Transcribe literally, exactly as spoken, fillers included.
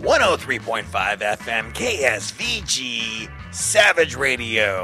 one oh three point five F M K S V G Savage Radio.